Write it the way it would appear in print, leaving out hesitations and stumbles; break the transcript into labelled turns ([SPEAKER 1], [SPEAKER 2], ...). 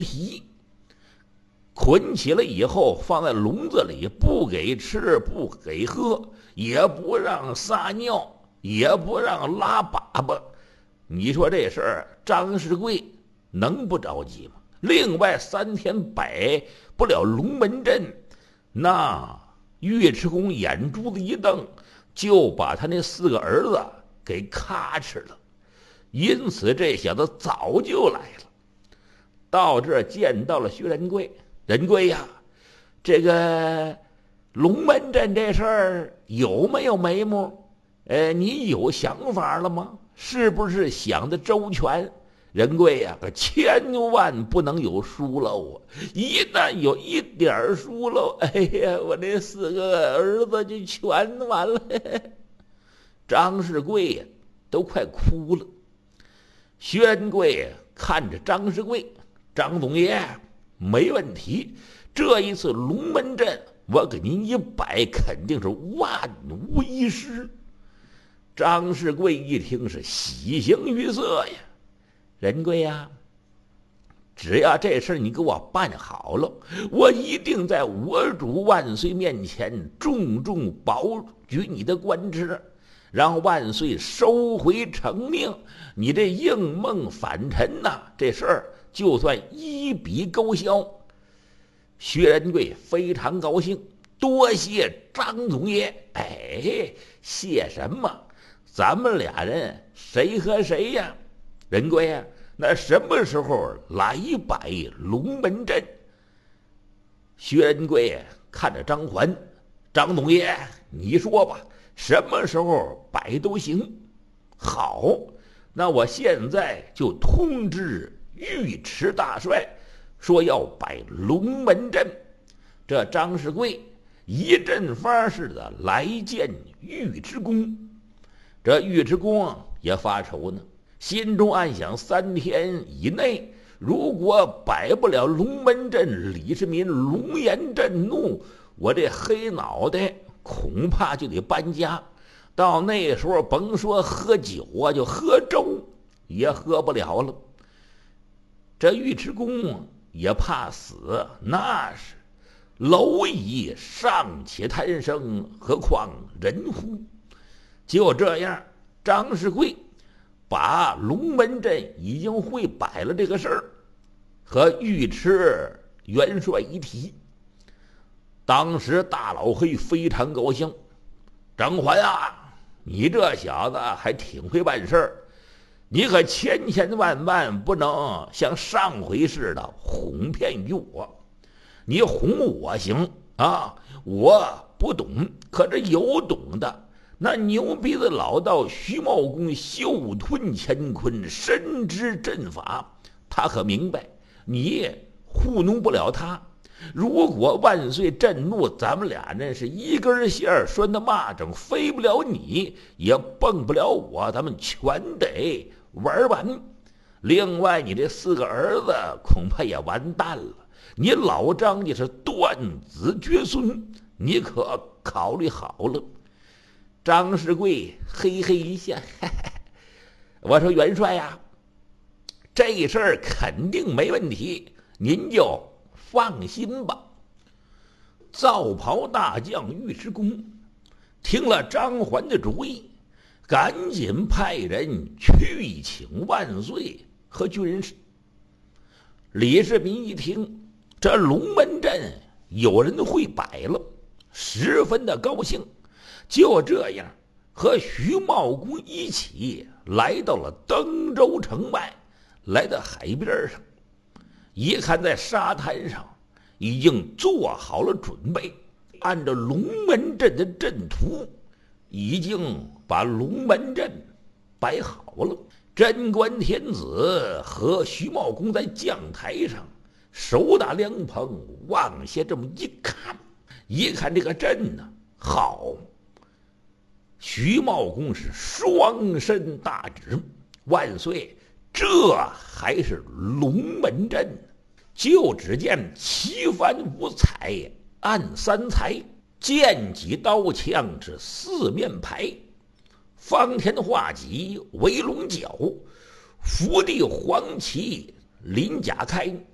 [SPEAKER 1] 蹄，捆起来以后放在笼子里，不给吃，不给喝，也不让撒尿，也不让拉粑粑。你说这事儿，张世贵能不着急吗？另外3天摆不了龙门阵，那尉迟恭眼珠子一瞪，就把他那4个儿子给咔哧了。因此这小子早就来了，到这儿见到了薛仁贵。仁贵呀，这个龙门阵这事儿有没有眉目？你有想法了吗？是不是想的周全？仁贵呀，可千万不能有疏漏啊！一旦有一点疏漏，哎呀，我这4个儿子就全完了。张世贵呀，都快哭了。薛仁贵看着张世贵，张总爷没问题，这一次龙门阵我给您一摆，肯定是万无一失。张世贵一听是喜形于色呀。仁贵呀，只要这事你给我办好了，我一定在我主万岁面前重重保举你的官职，让万岁收回成命。你这应梦反臣呐，这事儿就算一笔勾销。薛仁贵非常高兴，多谢张总爷。哎，谢什么？咱们俩人谁和谁呀？仁贵呀，那什么时候来摆龙门阵？薛仁贵看着张环，张总爷，你说吧，什么时候摆都行。好，那我现在就通知尉迟大帅，说要摆龙门阵。这张世贵一阵法似的来见尉迟恭。这尉迟恭也发愁呢，心中暗想：3天以内如果摆不了龙门阵，李世民龙颜震怒，我这黑脑袋恐怕就得搬家。到那时候甭说喝酒啊，就喝粥也喝不了了。这尉迟恭也怕死，那是蝼蚁尚且贪生，何况人乎？就这样，张世贵把龙门阵已经会摆了这个事儿和尉迟元帅一提。当时大老黑非常高兴，张环啊，你这小子还挺会办事儿，你可千千万万不能像上回似的哄骗于我。你哄我行啊，我不懂，可是有懂的。那牛鼻子老道徐茂公袖吞乾坤，深知阵法，他可明白你糊弄不了他。如果万岁震怒，咱们俩人是一根线拴的蚂蚱，飞不了你，也蹦不了我，咱们全得玩完。另外，你这4个儿子恐怕也完蛋了。你老张家是断子绝孙，你可考虑好了？张世贵嘿嘿一笑，我说元帅呀，这事儿肯定没问题，您就放心吧。皂袍大将尉迟恭听了张环的主意，赶紧派人去请万岁和军师。李世民一听这龙门阵有人会摆了，十分的高兴。就这样和徐茂公一起来到了登州城外，来到海边上，一看在沙滩上已经做好了准备，按照龙门阵的阵图已经把龙门阵摆好了。贞观天子和徐茂公在将台上手打凉棚，往下这么一看这个阵呢，好，徐茂公是双身大指，万岁，这还是龙门阵。就只见旗帆五彩，按3才，剑戟刀枪是4面排，方天画戟围龙角，伏地黄旗鳞甲开，